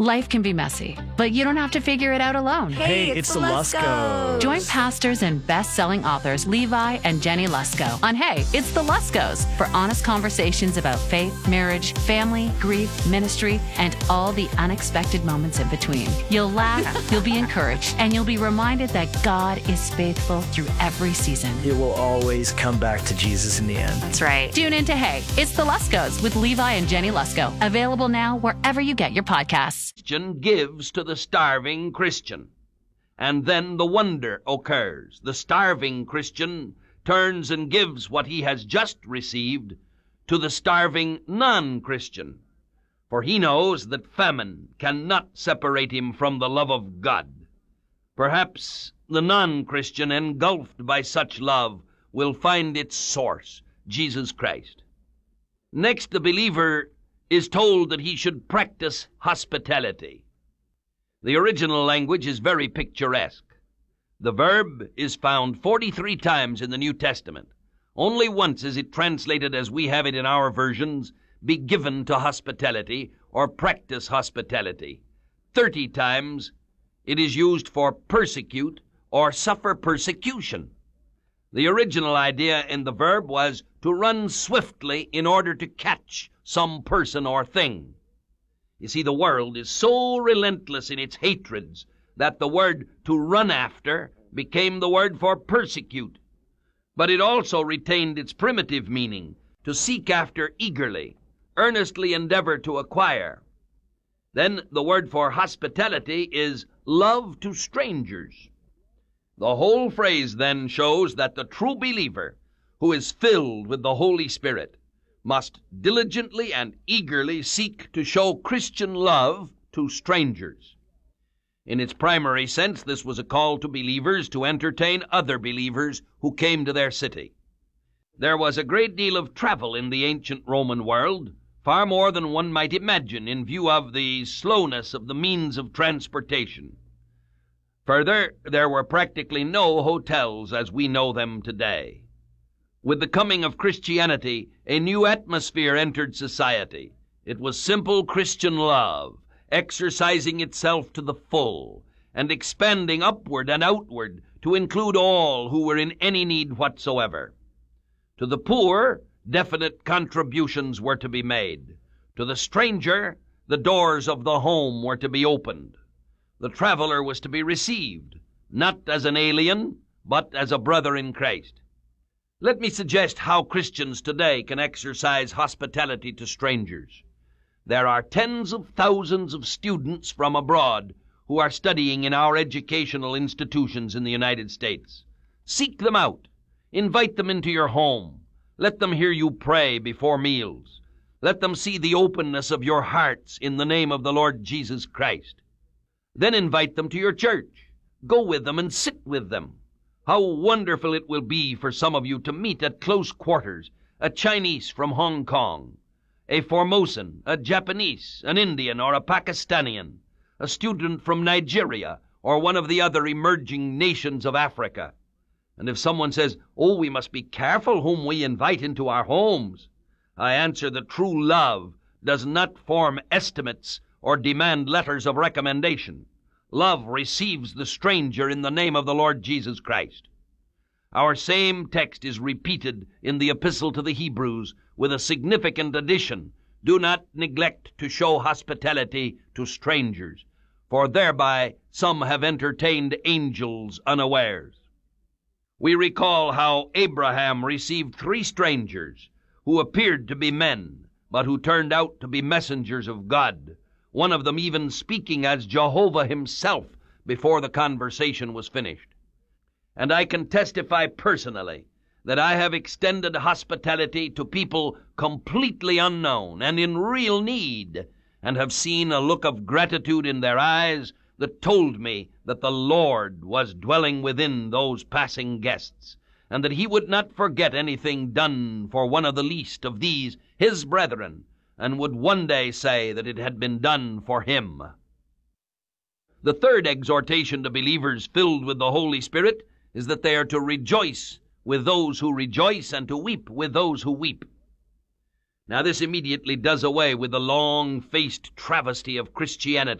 Life can be messy, but you don't have to figure it out alone. Hey, it's the Luskos. Join pastors and best-selling authors Levi and Jenny Lusko on Hey, It's the Luskos for honest conversations about faith, marriage, family, grief, ministry, and all the unexpected moments in between. You'll laugh, you'll be encouraged, and you'll be reminded that God is faithful through every season. It will always come back to Jesus in the end. That's right. Tune in to Hey, It's the Luskos with Levi and Jenny Lusko. Available now wherever you get your podcasts. Christian gives to the starving Christian. And then the wonder occurs. The starving Christian turns and gives what he has just received to the starving non-Christian. For he knows that famine cannot separate him from the love of God. Perhaps the non-Christian, engulfed by such love, will find its source, Jesus Christ. Next, the believer is told that he should practice hospitality. The original language is very picturesque. The verb is found 43 times in the New Testament. Only once is it translated as we have it in our versions, be given to hospitality or practice hospitality. 30 times it is used for persecute or suffer persecution. The original idea in the verb was to run swiftly in order to catch some person or thing. You see, the world is so relentless in its hatreds that the word to run after became the word for persecute. But it also retained its primitive meaning, to seek after eagerly, earnestly endeavor to acquire. Then the word for hospitality is love to strangers. The whole phrase then shows that the true believer, who is filled with the Holy Spirit, must diligently and eagerly seek to show Christian love to strangers. In its primary sense, this was a call to believers to entertain other believers who came to their city. There was a great deal of travel in the ancient Roman world, far more than one might imagine in view of the slowness of the means of transportation. Further, there were practically no hotels as we know them today. With the coming of Christianity, a new atmosphere entered society. It was simple Christian love, exercising itself to the full, and expanding upward and outward to include all who were in any need whatsoever. To the poor, definite contributions were to be made. To the stranger, the doors of the home were to be opened. The traveler was to be received, not as an alien, but as a brother in Christ. Let me suggest how Christians today can exercise hospitality to strangers. There are tens of thousands of students from abroad who are studying in our educational institutions in the United States. Seek them out. Invite them into your home. Let them hear you pray before meals. Let them see the openness of your hearts in the name of the Lord Jesus Christ. Then invite them to your church. Go with them and sit with them. How wonderful it will be for some of you to meet at close quarters a Chinese from Hong Kong, a Formosan, a Japanese, an Indian, or a Pakistani, a student from Nigeria, or one of the other emerging nations of Africa. And if someone says, "Oh, we must be careful whom we invite into our homes," I answer that true love does not form estimates or demand letters of recommendation. Love receives the stranger in the name of the Lord Jesus Christ. Our same text is repeated in the Epistle to the Hebrews with a significant addition. Do not neglect to show hospitality to strangers, for thereby some have entertained angels unawares. We recall how Abraham received 3 strangers who appeared to be men, but who turned out to be messengers of God, one of them even speaking as Jehovah himself before the conversation was finished. And I can testify personally that I have extended hospitality to people completely unknown and in real need, and have seen a look of gratitude in their eyes that told me that the Lord was dwelling within those passing guests, and that he would not forget anything done for one of the least of these his brethren, and would one day say that it had been done for him. The third exhortation to believers filled with the Holy Spirit is that they are to rejoice with those who rejoice and to weep with those who weep. Now this immediately does away with the long-faced travesty of Christianity